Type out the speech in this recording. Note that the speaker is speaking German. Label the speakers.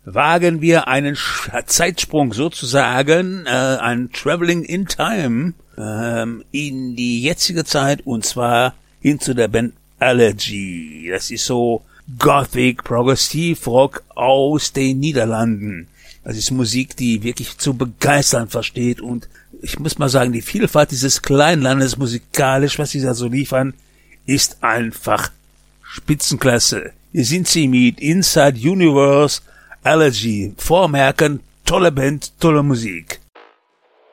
Speaker 1: wagen wir einen Zeitsprung sozusagen, ein Traveling in Time, in die jetzige Zeit, und zwar hin zu der Band Allergy. Das ist so Gothic, Progressive Rock aus den Niederlanden. Das ist Musik, die wirklich zu begeistern versteht, und ich muss mal sagen, die Vielfalt dieses kleinen Landes musikalisch, was sie da so liefern, ist einfach Spitzenklasse. Hier sind sie mit Inside Universe, Allergy. Vormerken, tolle Band, tolle Musik.